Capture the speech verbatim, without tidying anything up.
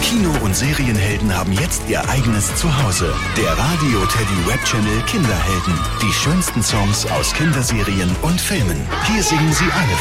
Kino- und Serienhelden haben jetzt ihr eigenes Zuhause. Der Radio Teddy Web Channel Kinderhelden. Die schönsten Songs aus Kinderserien und Filmen. Hier singen sie alle